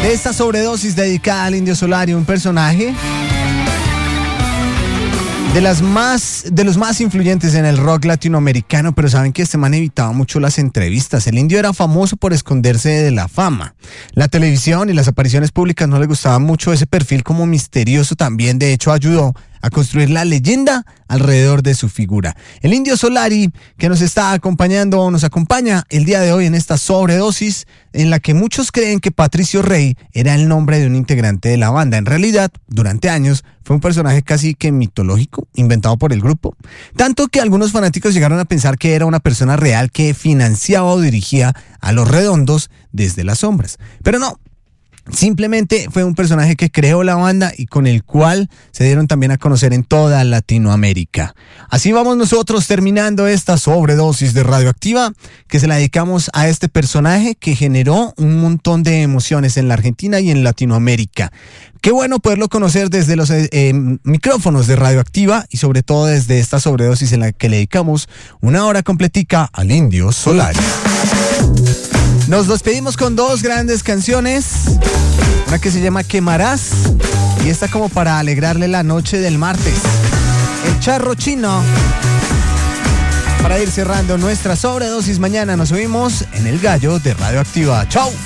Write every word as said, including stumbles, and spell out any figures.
Esta sobredosis dedicada al Indio Solari, un personaje de las más, de los más influyentes en el rock latinoamericano, pero saben que este man evitaba mucho las entrevistas. El Indio era famoso por esconderse de la fama. La televisión y las apariciones públicas no le gustaba mucho ese perfil como misterioso. También, de hecho, ayudó a construir la leyenda alrededor de su figura. El Indio Solari, que nos está acompañando o nos acompaña el día de hoy en esta sobredosis, en la que muchos creen que Patricio Rey era el nombre de un integrante de la banda. En realidad, durante años, fue un personaje casi que mitológico, inventado por el grupo, tanto que algunos fanáticos llegaron a pensar que era una persona real que financiaba o dirigía a Los Redondos desde las sombras. Pero no. Simplemente fue un personaje que creó la banda y con el cual se dieron también a conocer en toda Latinoamérica. Así vamos nosotros terminando esta sobredosis de Radioactiva, que se la dedicamos a este personaje que generó un montón de emociones en la Argentina y en Latinoamérica. Qué bueno poderlo conocer desde los eh, micrófonos de Radioactiva y sobre todo desde esta sobredosis en la que le dedicamos una hora completica al Indio Solari. Nos despedimos con dos grandes canciones, una que se llama Quemarás y esta como para alegrarle la noche del martes, El Charro Chino. Para ir cerrando nuestra sobredosis, mañana nos subimos en El Gallo de Radioactiva. ¡Chau!